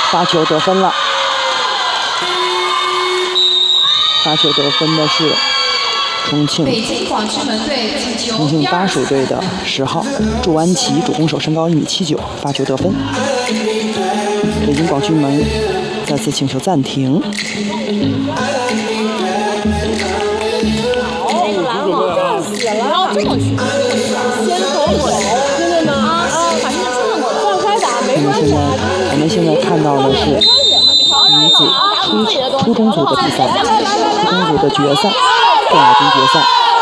发球得分了，发球得分的是重庆巴蜀队的10号祝安琪，主攻手身高1.79米，发球得分。北京广渠门再次请求暂停。 要这么去，先躲我，真的吗？反正放开打没关系。 我们现在看到的是女子初中组的比赛，初中组的决赛，亚军决赛。